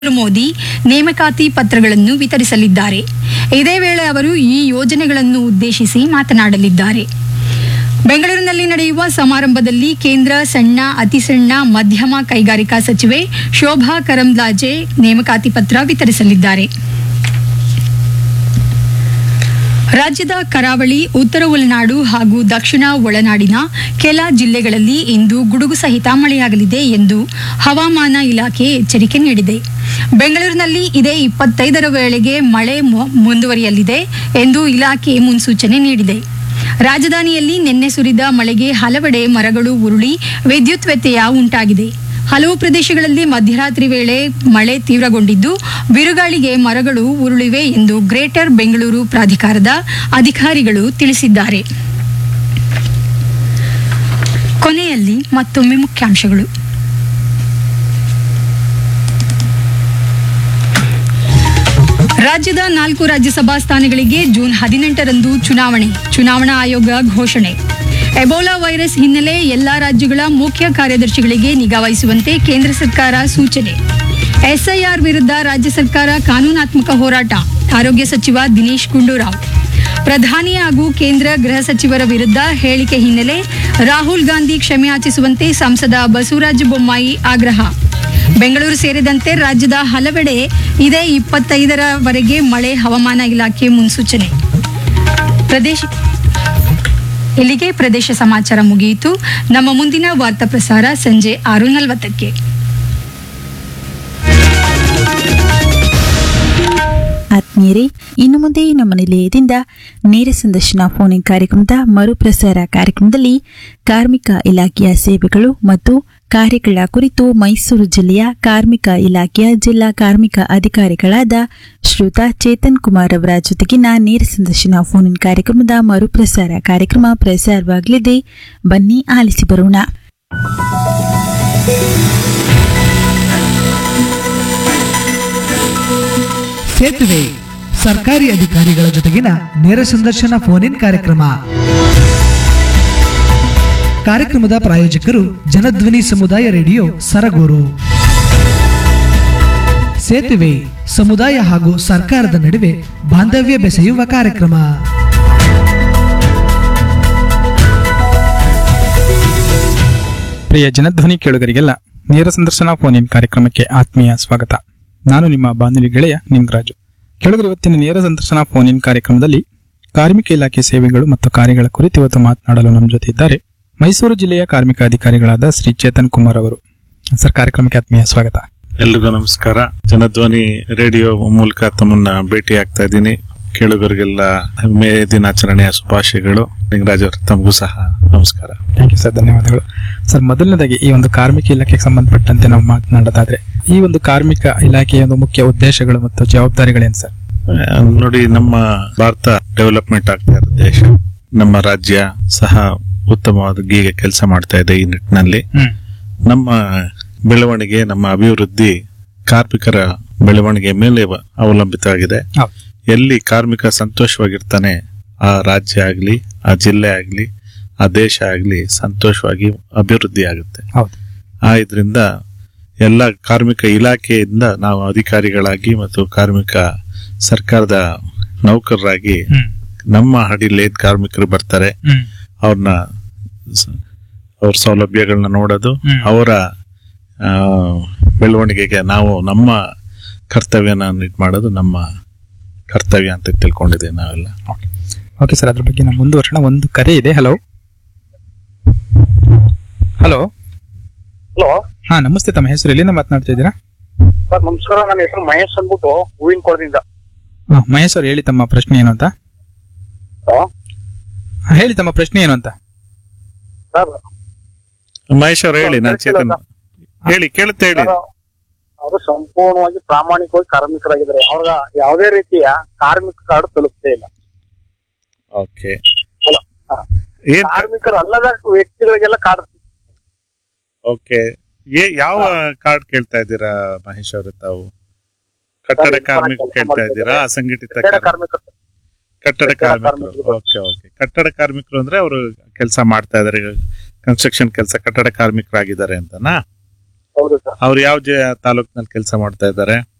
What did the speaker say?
ಮೋದಿ ನೇಮಕಾತಿ ಪತ್ರಗಳನ್ನು ವಿತರಿಸಲಿದ್ದಾರೆ. ಇದೇ ವೇಳೆ ಅವರು ಈ ಯೋಜನೆಗಳನ್ನು ಉದ್ದೇಶಿಸಿ ಮಾತನಾಡಲಿದ್ದಾರೆ. ಬೆಂಗಳೂರಿನಲ್ಲಿ ನಡೆಯುವ ಸಮಾರಂಭದಲ್ಲಿ ಕೇಂದ್ರ ಸಣ್ಣ, ಅತಿ ಸಣ್ಣ, ಮಧ್ಯಮ ಕೈಗಾರಿಕಾ ಸಚಿವೆ ಶೋಭಾ ಕರಂದ್ಲಾಜೆ ನೇಮಕಾತಿ ಪತ್ರ ವಿತರಿಸಲಿದ್ದಾರೆ. ರಾಜ್ಯದ ಕರಾವಳಿ, ಉತ್ತರ ಒಳನಾಡು ಹಾಗೂ ದಕ್ಷಿಣ ಒಳನಾಡಿನ ಕೆಲ ಜಿಲ್ಲೆಗಳಲ್ಲಿ ಇಂದು ಗುಡುಗು ಸಹಿತ ಮಳೆಯಾಗಲಿದೆ ಎಂದು ಹವಾಮಾನ ಇಲಾಖೆ ಎಚ್ಚರಿಕೆ ನೀಡಿದೆ. ಬೆಂಗಳೂರಿನಲ್ಲಿ ಇದೇ 25ರ ವೇಳೆಗೆ ಮಳೆ ಮುಂದುವರಿಯಲಿದೆ ಎಂದು ಇಲಾಖೆ ಮುನ್ಸೂಚನೆ ನೀಡಿದೆ. ರಾಜಧಾನಿಯಲ್ಲಿ ನಿನ್ನೆ ಸುರಿದ ಮಳೆಗೆ ಹಲವೆಡೆ ಮರಗಳು ಉರುಳಿ ವಿದ್ಯುತ್ ವ್ಯತ್ಯಯ ಉಂಟಾಗಿದೆ. ಹಲವು ಪ್ರದೇಶಗಳಲ್ಲಿ ಮಧ್ಯರಾತ್ರಿ ವೇಳೆ ಮಳೆ ತೀವ್ರಗೊಂಡಿದ್ದು, ಬಿರುಗಾಳಿಗೆ ಮರಗಳು ಉರುಳಿವೆ ಎಂದು ಗ್ರೇಟರ್ ಬೆಂಗಳೂರು ಪ್ರಾಧಿಕಾರದ ಅಧಿಕಾರಿಗಳು ತಿಳಿಸಿದ್ದಾರೆ. ಕೊನೆಯಲ್ಲಿ ಮತ್ತೊಮ್ಮೆ ಮುಖ್ಯಾಂಶಗಳು. ರಾಜ್ಯದ 4 ರಾಜ್ಯಸಭಾ ಸ್ಥಾನಗಳಿಗೆ ಜೂನ್ 18ರಂದು ಚುನಾವಣಾ ಆಯೋಗ ಘೋಷಣೆ. ಎಬೋಲಾ ವೈರಸ್ ಹಿನ್ನೆಲೆ ಎಲ್ಲಾ ರಾಜ್ಯಗಳ ಮುಖ್ಯ ಕಾರ್ಯದರ್ಶಿಗಳಿಗೆ ನಿಗಾ ವಹಿಸುವಂತೆ ಕೇಂದ್ರ ಸರ್ಕಾರ ಸೂಚನೆ. ಎಸ್ಐಆರ್ ವಿರುದ್ಧ ರಾಜ್ಯ ಸರ್ಕಾರ ಕಾನೂನಾತ್ಮಕ ಹೋರಾಟ, ಆರೋಗ್ಯ ಸಚಿವ ದಿನೇಶ್ ಗುಂಡೂರಾವ್. ಪ್ರಧಾನಿ ಹಾಗೂ ಕೇಂದ್ರ ಗೃಹ ಸಚಿವರ ವಿರುದ್ಧ ಹೇಳಿಕೆ ಹಿನ್ನೆಲೆ ರಾಹುಲ್ ಗಾಂಧಿ ಕ್ಷಮೆ ಯಾಚಿಸುವಂತೆ ಸಂಸದ ಬಸವರಾಜ ಬೊಮ್ಮಾಯಿ ಆಗ್ರಹ. ಬೆಂಗಳೂರು ಸೇರಿದಂತೆ ರಾಜ್ಯದ ಹಲವೆಡೆ ಇದೇ 25ರವರೆಗೆ ಮಳೆ, ಹವಾಮಾನ ಇಲಾಖೆ ಮುನ್ಸೂಚನೆ. ಇಲ್ಲಿಗೆ ಪ್ರದೇಶ ಸಮಾಚಾರ ಮುಗಿಯಿತು. ನಮ್ಮ ಮುಂದಿನ ವಾರ್ತಾ ಪ್ರಸಾರ ಸಂಜೆ 6:40ಕ್ಕೆ. ಆತ್ಮೀಯರೇ, ಇನ್ನು ಮುಂದೆ ನಮ್ಮ ನಿಲಯದಿಂದ ನೇರ ಸಂದರ್ಶನ ಫೋನ್ ಇನ್ ಕಾರ್ಯಕ್ರಮದ ಮರುಪ್ರಸಾರ ಕಾರ್ಯಕ್ರಮದಲ್ಲಿ ಕಾರ್ಮಿಕ ಇಲಾಖೆಯ ಸೇವೆಗಳು ಮತ್ತು ಕಾರ್ಯಗಳ ಕುರಿತು ಮೈಸೂರು ಜಿಲ್ಲೆಯ ಕಾರ್ಮಿಕ ಇಲಾಖೆಯ ಜಿಲ್ಲಾ ಕಾರ್ಮಿಕ ಅಧಿಕಾರಿಗಳಾದ ಶ್ರೀಯುತ ಚೇತನ್ ಕುಮಾರ್ ಅವರ ಜೊತೆಗಿನ ನೇರ ಸಂದರ್ಶನ ಫೋನ್ ಇನ್ ಕಾರ್ಯಕ್ರಮದ ಮರುಪ್ರಸಾರ ಕಾರ್ಯಕ್ರಮ ಪ್ರಸಾರವಾಗಲಿದೆ. ಬನ್ನಿ ಆಲಿಸಿ ಬರೋಣ. ಸೇತುವೆ ಸರ್ಕಾರಿ ಅಧಿಕಾರಿಗಳ ಜೊತೆಗಿನ ನೇರ ಸಂದರ್ಶನ ಫೋನ್ ಇನ್ ಕಾರ್ಯಕ್ರಮದ ಪ್ರಾಯೋಜಕರು ಜನಧ್ವನಿ ಸಮುದಾಯ ರೇಡಿಯೋ ಸರಗೂರು. ಸೇತುವೆ ಸಮುದಾಯ ಹಾಗೂ ಸರ್ಕಾರದ ನಡುವೆ ಬಾಂಧವ್ಯ ಬೆಸೆಯುವ ಕಾರ್ಯಕ್ರಮ. ಪ್ರಿಯ ಜನಧ್ವನಿ ಕೇಳುಗರಿಗೆಲ್ಲ ನೇರ ಸಂದರ್ಶನ ಫೋನ್ ಇನ್ ಕಾರ್ಯಕ್ರಮಕ್ಕೆ ಆತ್ಮೀಯ ಸ್ವಾಗತ. ನಾನು ನಿಮ್ಮ ಬಾನುಲಿ ಗೆಳೆಯ ನಿಮ್ಗರಾಜು. ಕೆಳಗಡೆ ಇವತ್ತಿನ ನೇರ ಸಂದರ್ಶನ ಫೋನ್ ಇನ್ ಕಾರ್ಯಕ್ರಮದಲ್ಲಿ ಕಾರ್ಮಿಕ ಇಲಾಖೆ ಸೇವೆಗಳು ಮತ್ತು ಕಾರ್ಯಗಳ ಕುರಿತು ಇವತ್ತು ಮಾತನಾಡಲು ನಮ್ಮ ಜೊತೆ ಇದ್ದಾರೆ ಮೈಸೂರು ಜಿಲ್ಲೆಯ ಕಾರ್ಮಿಕ ಅಧಿಕಾರಿಗಳಾದ ಶ್ರೀ ಚೇತನ್ ಕುಮಾರ್ ಅವರು. ಸರ್, ಕಾರ್ಯಕ್ರಮಕ್ಕೆ ಆತ್ಮೀಯ ಸ್ವಾಗತ. ಎಲ್ರಿಗೂ ನಮಸ್ಕಾರ. ಜನಧ್ವನಿ ರೇಡಿಯೋ ಮೂಲಕ ತಮ್ಮನ್ನ ಭೇಟಿ ಆಗ್ತಾ ಇದ್ದೀನಿ. ಕೇಳುಗರಿಗೆಲ್ಲ ಮೇ ದಿನಾಚರಣೆಯ ಶುಭಾಶಯಗಳು. ಲಿಂಗರಾಜ್ ಅವರು ತಮಗೂ ಸಹ ನಮಸ್ಕಾರ. ಥ್ಯಾಂಕ್ ಯು ಸರ್, ಧನ್ಯವಾದಗಳು. ಸರ್, ಮೊದಲನೇದಾಗಿ ಈ ಒಂದು ಕಾರ್ಮಿಕ ಇಲಾಖೆಗೆ ಸಂಬಂಧಪಟ್ಟಂತೆ ನಾವು ಮಾತನಾಡೋದಾದ್ರೆ ಈ ಒಂದು ಕಾರ್ಮಿಕ ಇಲಾಖೆಯ ಒಂದು ಮುಖ್ಯ ಉದ್ದೇಶಗಳು ಮತ್ತು ಜವಾಬ್ದಾರಿಗಳೇನು ಸರ್? ನೋಡಿ, ನಮ್ಮ ಭಾರತ ಡೆವಲಪ್ಮೆಂಟ್ ಆಗ್ತಾ ಇರೋ ದೇಶ. ನಮ್ಮ ರಾಜ್ಯ ಸಹ ಉತ್ತಮವಾದ ಕೆಲಸ ಮಾಡ್ತಾ ಇದೆ. ಈ ನಿಟ್ಟಿನಲ್ಲಿ ನಮ್ಮ ಬೆಳವಣಿಗೆ, ನಮ್ಮ ಅಭಿವೃದ್ಧಿ ಕಾರ್ಮಿಕರ ಬೆಳವಣಿಗೆ ಮೇಲೆ ಅವಲಂಬಿತವಾಗಿದೆ. ಎಲ್ಲಿ ಕಾರ್ಮಿಕ ಸಂತೋಷವಾಗಿರ್ತಾನೆ ಆ ರಾಜ್ಯ ಆಗ್ಲಿ, ಆ ಜಿಲ್ಲೆ ಆಗ್ಲಿ, ಆ ದೇಶ ಆಗ್ಲಿ ಸಂತೋಷವಾಗಿ ಅಭಿವೃದ್ಧಿ ಆಗುತ್ತೆ. ಇದರಿಂದ ಎಲ್ಲ ಕಾರ್ಮಿಕ ಇಲಾಖೆಯಿಂದ ನಾವು ಅಧಿಕಾರಿಗಳಾಗಿ ಮತ್ತು ಕಾರ್ಮಿಕ ಸರ್ಕಾರದ ನೌಕರರಾಗಿ ನಮ್ಮ ಹಡಿಲಿ ಏನ್ ಕಾರ್ಮಿಕರು ಬರ್ತಾರೆ ಅವ್ರ ಸೌಲಭ್ಯಗಳನ್ನ ನೋಡೋದು, ಅವರ ಬೆಳವಣಿಗೆಗೆ ನಾವು ನಮ್ಮ ಕರ್ತವ್ಯನ ಮಾಡೋದು ನಮ್ಮ ಕರ್ತವ್ಯ ಅಂತ ತಿಳ್ಕೊಂಡಿದ್ದೇವೆ ನಾವೆಲ್ಲ. ಓಕೆ ಸರ್, ಅದ್ರ ಬಗ್ಗೆ ನಾವು ಮುಂದುವರ್ಸೋಣ. ಒಂದು ಕರೆ ಇದೆ. Hello hello hello. ಹಾ, ನಮಸ್ತೆ. ತಮ್ಮ ಹೆಸರು, ಎಲ್ಲಿಂದ ಮಾತನಾಡ್ತಾ ಇದ್ದೀರಾ? ಸರ್ ನಮಸ್ಕಾರ, ನನ್ನ ಹೆಸರು ಮಹೇಶ್ ಅಂದ್ಬಿಟ್ಟು ಹೂವಿನ ಕೊಡದಿಂದ. ಮಹೇಶ್ ಅವ್ರು, ಹೇಳಿ ತಮ್ಮ ಪ್ರಶ್ನೆ ಏನು ಅಂತ. ಹೇಳಿ ತಮ್ಮ ಪ್ರಶ್ನೆ ಏನು ಅಂತ. ಸರ್ ಮಹೇಶ್ ಅವ್ರು ಹೇಳಿ. ನಾನು ಚೇತನ್ ಹೇಳಿ, ಕೇಳುತ್ತೆ ಹೇಳಿ. ಅವರು ಸಂಪೂರ್ಣವಾಗಿ ಪ್ರಾಮಾಣಿಕವಾಗಿ ಕಾರ್ಮಿಕರಾಗಿದ್ದಾರೆ. ಅವ್ರ ಯಾವುದೇ ರೀತಿಯ ಕಾರ್ಮಿಕ ಕಾರ್ಡ್ ತಲುಪದೇ ಇಲ್ಲ. ಓಕೆ, ಕಾರ್ಮಿಕರು ಅಲ್ಲದ ವ್ಯಕ್ತಿಗಳಿಗೆಲ್ಲ ಕಾರ್ಡ್. ಓಕೆ, ಯಾವ ಕಾರ್ಡ್ ಕೇಳ್ತಾ ಇದ್ದೀರಾ ಮಹೇಶ್ ಅವ್ರ? ತಾವು ಕಟ್ಟಡ ಕಾರ್ಮಿಕರು ಕೇಳ್ತಾ ಇದ್ದೀರಾ? ಅಸಂಘಟಿತ ಕಾರ್ಮಿಕರು? ಕಟ್ಟಡ ಕಾರ್ಮಿಕರು. ಓಕೆ ಓಕೆ, ಕಟ್ಟಡ ಕಾರ್ಮಿಕರು ಅಂದ್ರೆ ಅವರು ಕೆಲಸ ಮಾಡ್ತಾ ಇದಾರೆ, ಕನ್ಸ್ಟ್ರಕ್ಷನ್ ಕೆಲಸ, ಕಟ್ಟಡ ಕಾರ್ಮಿಕರಾಗಿದ್ದಾರೆ ಅಂತನಾ? ಹೌದು ಸರ್. ಅವ್ರು ಯಾವ ತಾಲೂಕಿನಲ್ಲಿ ಕೆಲಸ ಮಾಡ್ತಾ ಇದ್ದಾರೆ?